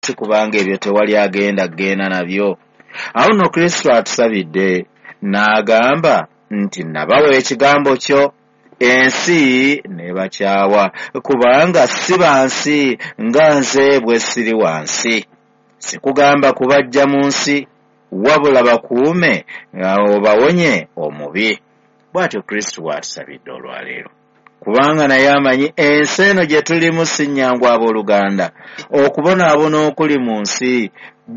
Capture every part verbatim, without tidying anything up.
kubanga ebyo tewali agenda genda nabyo. Awo nno Kristo atusabidde n'agamba nti nabawa ekigambo kyo ensi nebakyawa kubanga si bansi nga nze bwe siri wansi. Sikugamba kubajja mu nsi wabula bakuume obawonye omubi. Bw'atyo Kristo bw'atusabidde olwaleero kubanga naye amanyi ensi eno gye tulimu si nnyangu abooluganda. Okubonaabona okuli mu nsi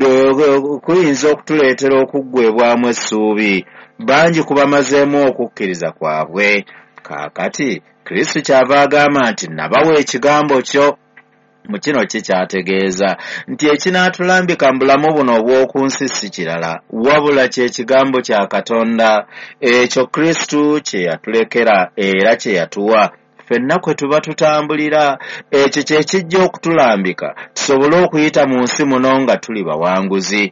kuyinza okutuleetera okuggwebwamu essuubi. Bangi kubamazeemu okukkiriza kwabwe. Kaakati Kristo kyava agamba nti nabawa ekigambo kyo. Mu kino kikyategeeza nti ekinaatulambika mu bulamu buno obw'oku nsi si kirala wabula kye kigambo kya Katonda ekyo Kristo kye yatulekera era kye yatuwa. Ffenna kwe tuba tutambulira ekyo kye kijja okutulambika tusobole okuyita mu nsi muno nga tuli bawanguzi.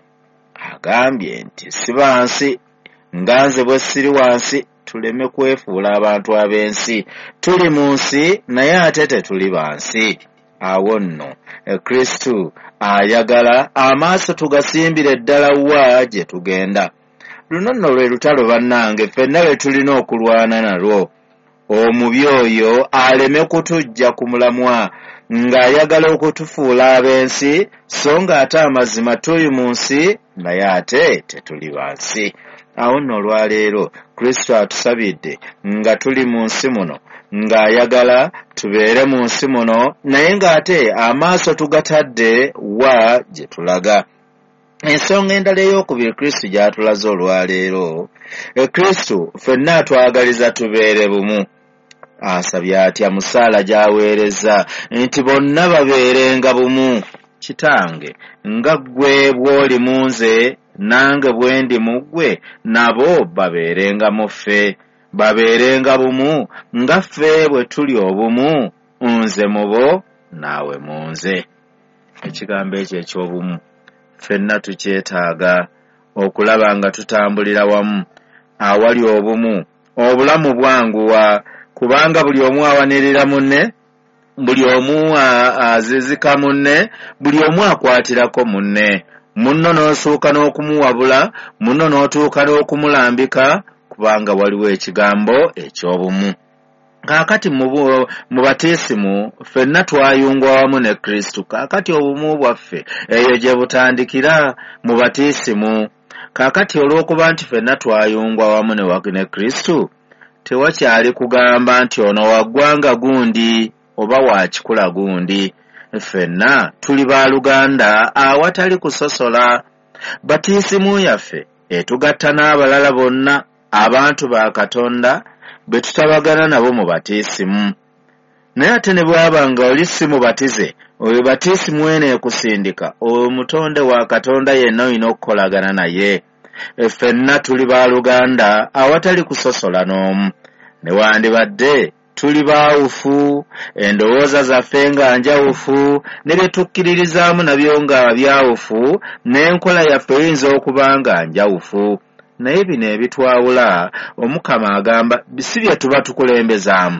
Agambye nti si bansi nga nze bwe siri wansi, tuleme kwefuula abantu ab'ensi. Tuli mu nsi naye ate tetuli bansi. Awo nno Kristo ayagala amaaso tugasimbire ddala wa gye tugenda. Luno nno lwe lutalo bannange ffenna lwe tulina okulwana nalwo. Omubi oyo aleme kutujja ku mulamwa ng'ayagala okutufuula ab'ensi so nga ate amazima tuli mu nsi naye ate tetuli bansi. Awo nno olwaleero Kristo atusabidde nga tuli mu nsi muno ng'ayagala tubeere mu nsi muno naye ng'ate amaaso tugatadde wa gye tulaga. Ensonga endala ey'okubiri Kristo gy'atulaze olwaleero, Kristo ffenna atwagaliza tubeere bumu. Asabye atya mu ssaala gy'aweereza nti bonna babeerenga bumu. Kitange nga ggwe bw'oli mu nze nange bwe ndi mu ggwe nabo babeerenga mu ffe. Babeerenga bumu nga ffe bwe tuli obumu, nze mu bo naawe mu nze. Ekigambo ekyo eky'obumu ffenna tukyetaaga okulaba nga tutambulira wamu awali obumu. Obulamu bwanguwa kubanga buli omu awanirira munne, buli omu azizika munne, buli omu akwatirako munne. Munno n'osooka n'okumuwabula, munno n'otuuka n'okumulambika kubanga waliwo ekigambo eky'obumu. Kaakati mu batiisimu ffenna twayungwa wamu ne Kristo. Kaakati obumu bwaffe eyo gye butandikira mu batiisimu. Kaakati olw'okuba nti ffenna twayungwa wamu ne Kristo, tewakyali kugamba nti ono wa ggwanga gundi oba wa kikula gundi. Ffenna tuli baaluganda awatali kusosola. Batiisimu yaffe etugatta n'abalala bonna abantu ba Katonda be tutabagana nabo mu batiisimu. Naye ate ne bw'aba nga oli si mubatize, oyo batiisimu eno ekusindika, oyo mutonde wa Katonda yenna olina okukolagana naye. Ffenna tuli baaluganda awatali kusosola n'omu. Newandibadde tuli baawufu, endowooza zaffe nga njawufu, ne bye tukkiririzaamu nabyo nga byawufu, n'enkola yaffe eyinza okuba nga njawufu. Naye bino ebitwawula Omukama agamba si bye tuba tukulembezaamu,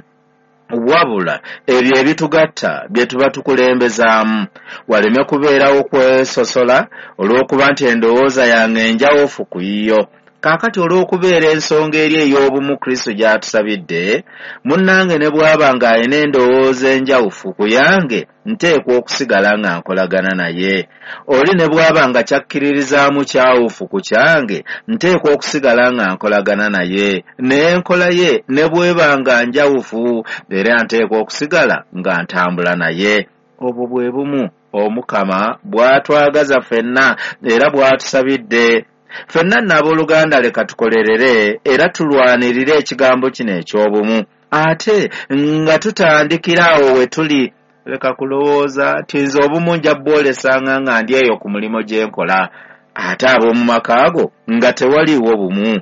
wabula ebyo ebitugatta bye tuba tukulembezaamu. Waleme kubeerawo kwesosola olw'okuba nti endowooza yange enjawufu ku yiyo. Kaakati olw'okubeera ensonga eri ey'obumu Kristo gy'atusabidde, munnange ne bw'aba ng'alina endowooza enjawufu ku yange, nteekwa okusigala nga nkolagana naye. Oli ne bw'aba nga kyakkiririzaamu kyawufu ku kyange, nteekwa okusigala nga nkolagana naye. Naye enkola ye ne bw'eba nga njawufu, era nteekwa okusigala nga ntambula naye. Obwo bwe bumu Omukama bw'atwagaza ffenna era bw'atusabidde. Ffenna n'abooluganda leka tukolerere era tulwanirire ekigambo kino eky'obumu. Ate nga tutandikira awo we tuli, leka kulowooza nti nze obumu nja bwolesanga nga ndi eyo ku mulimo gye nkola, ate ab'omu maka ago nga tewaliiwo bumu.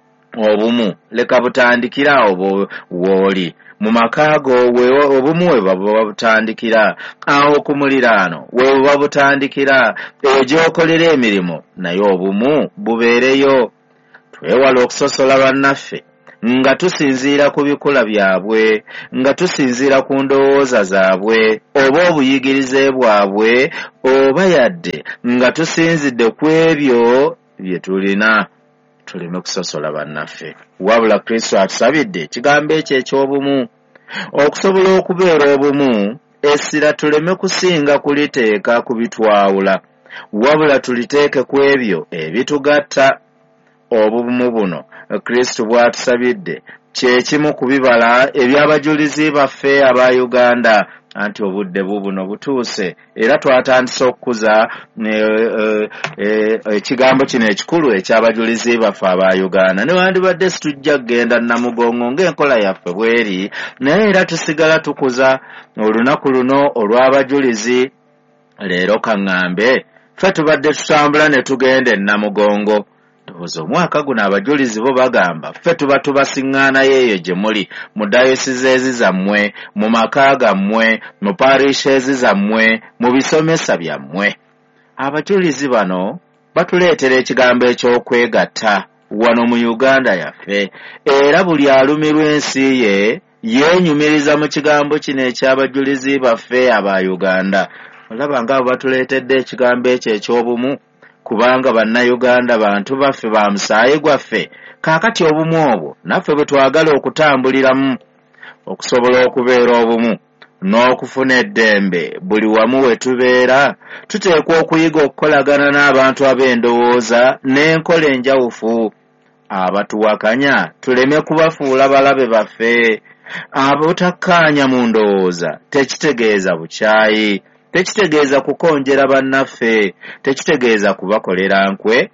Obumu leka butandikira awo w'oli. Mu maka ago obumu we babutandikira, awo ku muliraano we babutandikira, eyo gy'okolera emirimu naye obumu bubeereyo. Twewala okusosola bannaffe nga tusinziira ku bikula byabwe, nga tusinziira ku ndowooza zaabwe oba obuyigirize bwabwe, oba yadde nga tusinzidde ku ebyo bye tulina. Tuleme kusosola bannaffe, wabula Kristo atusabidde ekigambo ekyo eky'obumu. Okusobola okubeera obumu, essira tuleme kusinga kuliteeka ku bitwawula, wabula tuliteeke ku ebyo ebitugatta. Obubumu buno Kristo bw'atusabidde kye kimu ku bibala eby'abajulizi baffe aba Uganda, anti obudde bubuno butuuse era twatandise okukuza ekigambo kino ekikulu eky'abajulizi baffe aba Uganda. Newandibadde situjja kgenda Namugongo ng'enkola yaffe bweri, naye era tusigala tukuza olunaku luno olw'abajulizi. Leero kaŋŋambe ffe tubadde tutambula ne tugenda e Namugongo. Ndowooza omwaka guno abajulizi bo bagamba ffe tuba tubasiŋŋaanayo eyo gye muli, mu dayosizezi zammwe, mu maka gammwe, mu parishes zammwe, mu bisomesa byammwe. Abajulizi bano batuleetera ekigambo eky'okwegatta wano mu Uganda yaffe, era buli alumirwa ensi ye yeenyumiriza mu kigambo kino eky'abajulizi baffe aba Uganda. Olaba ng'abo batuleetedde ekigambo ekyo eky'obumu, kubanga bannayuganda bantu baffe ba musaayi gwaffe. Kaakati obumu obwo naffe bwe twagala okutambuliramu, okusobola okubeera obumu n'okufuna eddembe buli wamu we tubeera, tuteekwa okuyiga okukolagana n'abantu ab'endowooza n'enkola enjawufu. Abatuwakanya tuleme kubafuula balabe baffe. Abotakkaanya mu ndowooza tekitegeeza bukyayi, tekitegeeza kukonjera bannaffe, tekitegeeza kubakolera nkwe,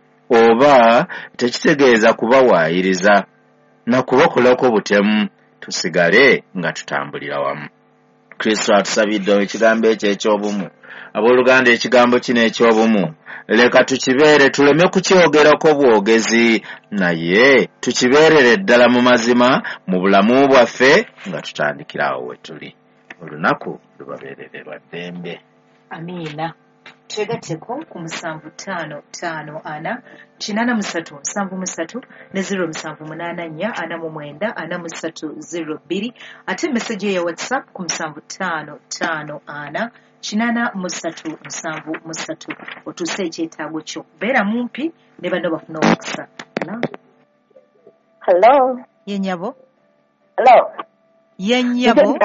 oba tekitegeeza kubawaayiriza na kubakolako butemu. Tusigale nga tutambulira wamu. Kristo atusabidde ekigambo ekyo eky'obumu. Abooluganda, ekigambo kino eky'obumu leka tukibeere, tuleme kukyogerako bwogezi, naye tukibeerere ddala mu mazima mu bulamu bwaffe nga tutandikira awo we tuli. Olunaku lubabeerere lwa ddembe. Amiina. Twegatteko ku musanvu ttaano ttaano ana kinaana musatu nsanvu musatu ne ziro musanvu munaana nnya ana mu mwenda ana musatu ziro bbiri, ate meseji ya WhatsApp ku musanvu ttaano ttaano ana kinaana musatu nsanvu musatu. Otuuse ekyetaago kyo. Beera mumpi ne banno bafuna omukisa. Hello. Yennyabo. Hello. Yennyabo.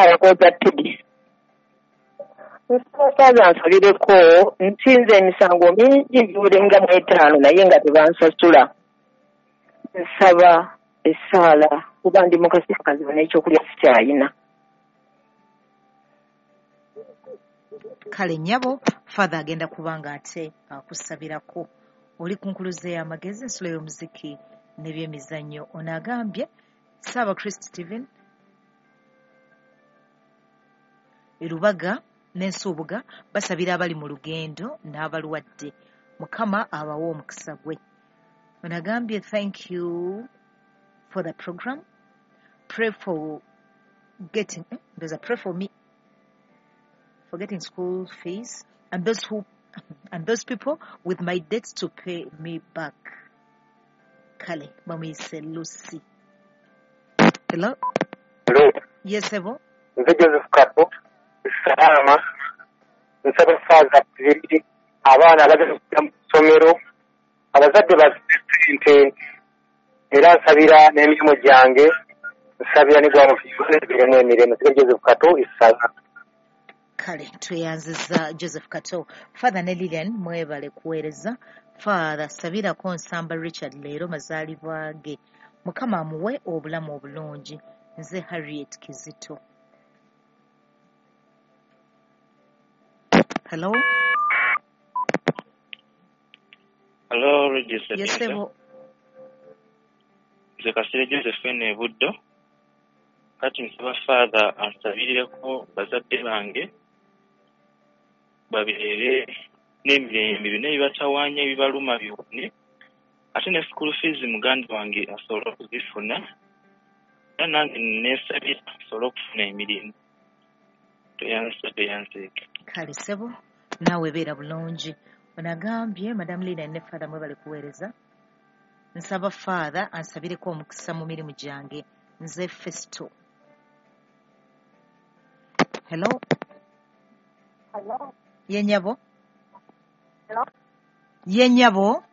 Nsaba nsalireko nsinze emisango mingi giwulenga mu etaano naye nga tebansasula. Nsaba essaala kuba ndi mu kasika kazibu n'ekyokulya sikyalina. Kale nnyabo, Father agenda kubanga ate akusabirako. Oli ku nkuluze y'amagezi, ensula y'omuziki n'ebyemizannyo. Ono agambye Ssaabakristo Stephen Erubaga n'ensuubuga basabira abali mu lugendo n'abalwadde. Mukama abawa omukisa gwe. Ono agambye thank you for the program. Pray for getting eh, there's a pray for me for getting school fees and those who and those people with my debts to pay me back. Kale bamuyise Lucy. Hello. Hello. Yes, Evo. Nze Joseph Kapo. Salama. Nsaba Father Zibidi. Abaana abagenda mu ssomero. Abazadde basente. Era nsabira n'emirimu gyange. Nsabira ne gwa mufiire n'emirembe. Nze Joseph Kato isala. Kale tweyanziza Joseph Kato. Father ne Lilian mwebale kuweereza. Father sabirako Nsamba Richard leero mazaalibwa ge. Mukama amuwe obulamu obulungi. Nze Harriet Kizito. Hello? Hello, Register. Yes, sir. Nze Kasire Josephine Buddo. Kati nsaba Father ansabirireko bazadde bange babeere n'emirembe byonna ebibatawaanya ebibaluma byonna, ate ne school fees muganda wange asobola okuzifuna, era nange neesabira asobole okufuna emirimu. Toyansa toyanseeke. Kale ssebo naawe beera bulungi. Ono agambye Madamu Lina ne Father mwebale kuweereza. nsaba Father ansabireko omukisa mu mirimu gyange. Nze Festo. Hello. Hello. Yenyabo. Hello. Yenyabo.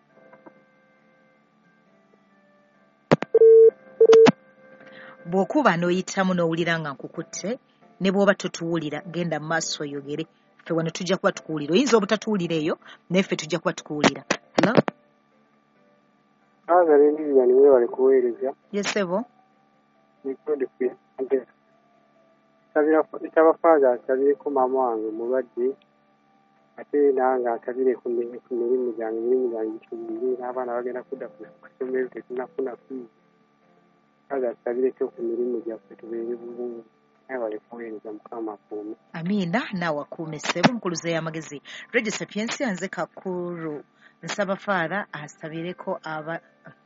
Bw'okuba n'oyitamu n'owulira nga nkukutte ne bw'oba totuwulira genda mu maaso oyogere. Ffe wano tujja kuba tukuwulira. Oyinza obutatuwulira eyo naye ffe tujja kuba tukuwulira. Hello. Father Lilian niwe wali kuweereza. Yes, ebo. Nikode kwe. Sabira itaba Father sabireko mama wange mulwadde. Ate nanga atabire ku mirimu gyange mirimu gyange kibiri n'abaana bagenda kudda ku ssomero tetunafuna kwiga. Father sabireko ku mirimu gyaffe tubeere bulungi. Naye wali kuweereza Mukama akuume. Amiina naawe akuume ssebo nkuluze y'amagezi. Regis Sapiensi anze Kakuru. Nsaba Father asabireko aba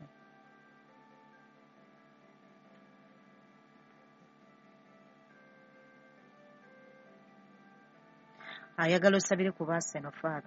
ayagala osabire ku baaseno Father.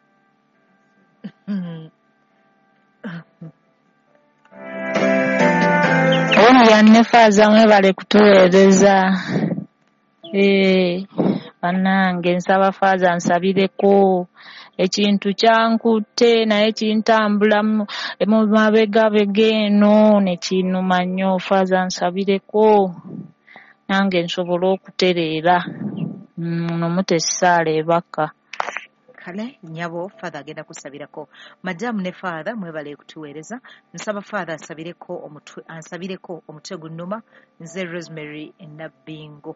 Yanne Faaza mwebale kutuweereza. Eh, bannange nsaba Faaza nsabireko ekintu kyankutte naye kintambula mu mabegabega eno ne kinnuma nnyo. Faaza nsabireko nange nsobole okutereera muno mutessaala ebaka. Kale nyabo Father agenda kusabirako. Madamu ne Father mwebale kutuweereza. Nsaba Father asabireko omutwe ansabireko omutwe gunnuma. Nze Rosemary Nabingo.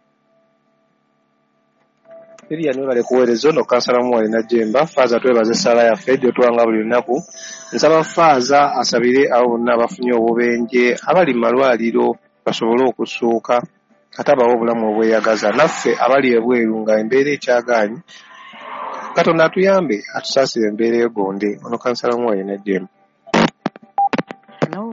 Lilian niwe bali kuweereza ono kansala muwale na Jemba. Faaza twebaza essaala yaffe gy'otuwanga buli lunaku. Nsaba Faaza asabire abo bonna abafunye obubenje abali mu malwaliro basobole okusuuka ate abawe obulamu obweyagaza. Naffe abali ebweru nga embeera ekyagaanyi Katonda atuyambe atusaasire embeera egonde. Ono kansala muwale na Jemba. Hello.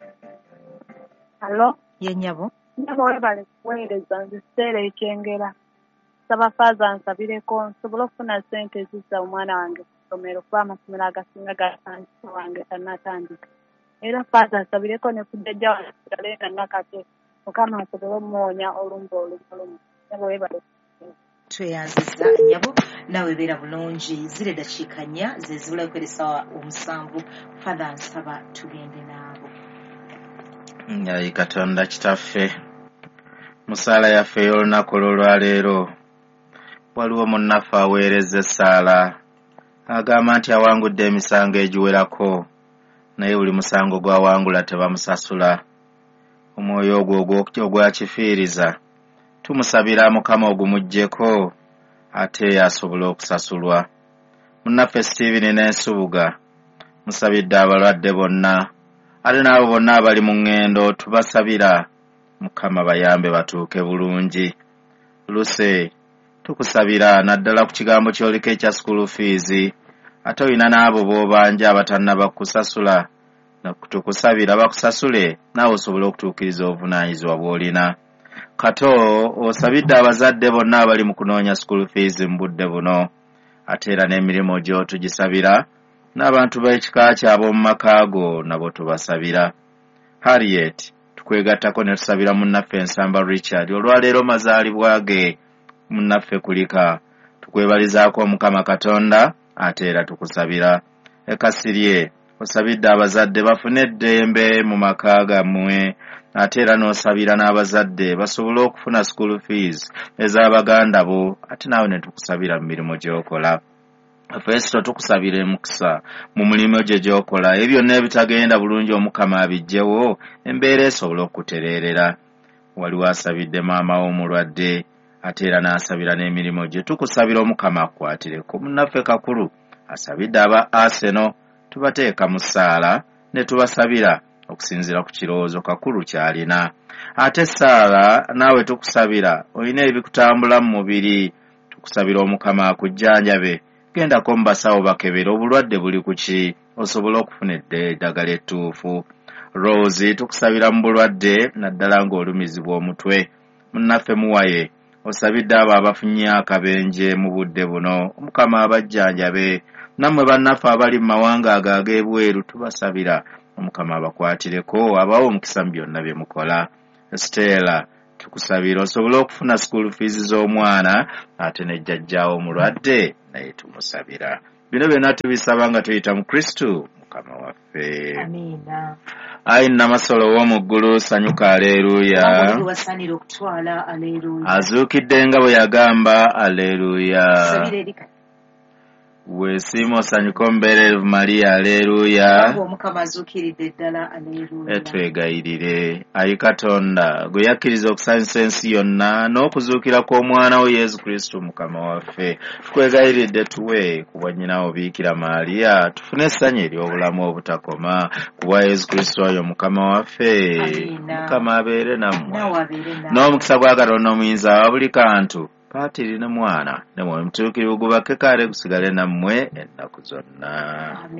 Hello. Yenyabo. Nyabo webale kuweereza nze Stella Ekyengera. Nsaba Faaza nsabireko nsobole okufuna ssente ezizza omwana wange ku ssomero kuba amasomero agasinga gatandika wange tannatandika. Era Faaza nsabireko ne ku jjajja wange Galenda Nakate Mukama asobole omuwonya olumbe olumulumu. Nyabo webale tweyanziza nyabo nawe beera bulungi. Zire dakiika nnya ze zibulayo kwera omusanvu. Father nsaba tugende naabo. Ayi Katonda kitaffe mu ssaala yaffe ey'olunaku olwaleero waliwo munnaffe aweereza essaala agamba nti awangudde emisango egiwerako naye buli musango gw'awangula tebamusasula. Omwoyo ogwo ogwakifiiriza tumusabira Mukama ogumuggyeko ate asobole okusasulwa. Munnaffe Stephen n'ensubuga musabidde abalwadde bonna ate n'abo bonna abali mu ŋŋendo tubasabira Mukama bayambe batuuke bulungi. Luse tukusabira naddala ku kigambo ky'oliko ekya school fees ate olina n'abo b'obanja abatannaba kusasula tukusabira bakusasule naawe osobole okutuukiriza obuvunaanyizibwa bw'olina. Kato osabidde abazadde bonna abali mu kunoonya school fees mu budde buno ate era n'emirimu gyo tugisabira n'abantu b'ekika ky'ab'omu maka go nabo tubasabira. Harriet tukwegattako ne tusabira munnaffe Ensamba Richard olwaleero mazaalibwa ge. Munnaffe Kulika tukwebalizaako Mukama Katonda ate era tukusabira. Ekasirye osabidde abazadde bafune eddembe mu maka gammwe ate era n'osabira n'abazadde basobole okufuna school fees ez'abaganda bo ate naawe ne tukusabira mu mirimu gy'okola. Festo tukusabira emukisa mu mulimu gye gy'okola ebyo n'ebitagenda bulungi Omukama abijjewo embeera esobole okutereerera. Waliwo asabidde maama w'omulwadde ate era n'asabira n'emirimu gye tukusabira Omukama akwatireko. Munnaffe Kakulu asabidde aba Arsenal tubateeka mu ssaala ne tubasabira okusinziira ku kirowoozo Kakulu ky'alina. Ate ssaala naawe tukusabira olina ebikutambula mu mubiri tukusabira Omukama akujjanjabe. Gendako mu basawo bakebere obulwadde buli ku ki osobole okufuna eddagala ettuufu. Rose tukusabira mu bulwadde naddala ng'olumizibwa omutwe. Munnaffe Muwaye osabidde abo abafunye akabenje mu budde buno Omukama abajjanjabe. Nammwe bannaffe abali mu mawanga ago ag'ebweru tubasabira Omukama abakwatireko abawo omukisa mu byonna bye mukola. Stella tukusabira osobole okufuna school fees z'omwana ate ne jjajjaawo omulwadde naye tumusabira. Bino byonna tubisaba nga tuyita mu Kristo Mukama waffe. Amiina. Ayi Namasolo w'omu ggulu sanyuka aleluya. Wasaanira okutwala aleluya. Azuukidde nga bwe yagamba aleluya. Sabira erika. Weesiima osanyuka omubeerevu Mariya aleluya. Omukama azuukiridde ddala aleluya. Etwegayirire ayi Katonda gwe yakkiriza okusanyusa ensi yonna n'okuzuukira kw'omwana we Yesu Kristo Mukama waffe. Tukwegayiridde tuwe ku bwa nnyinawo Biikira Mariya tufune essanyu ery'obulamu obutakoma ku bwa Yesu Kristo oyo Mukama waffe. Mukama abeere nammwe n'omukisa gwa Katonda omuyinza wa buli kantu Paatiri ne Mwana ne Mwoyo Mutuukirivu gubake kale gusigale nammwe ennaku zonna.